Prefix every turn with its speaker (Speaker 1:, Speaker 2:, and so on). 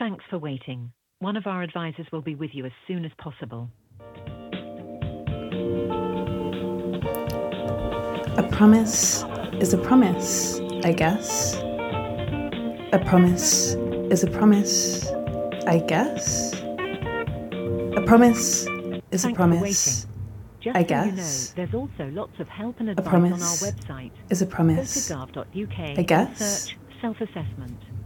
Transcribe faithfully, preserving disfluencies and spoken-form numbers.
Speaker 1: Thanks for waiting. One of our advisors will be with you as soon as possible.
Speaker 2: A promise is a promise, I guess. A promise is a promise, I guess. A promise is a
Speaker 1: Thanks
Speaker 2: promise,
Speaker 1: for waiting. Just
Speaker 2: I
Speaker 1: so
Speaker 2: guess.
Speaker 1: you know, there's also lots of help and
Speaker 2: A
Speaker 1: advice
Speaker 2: promise
Speaker 1: on our website.
Speaker 2: is a promise,
Speaker 1: Go to gov dot U K
Speaker 2: I guess.
Speaker 1: and search self-assessment.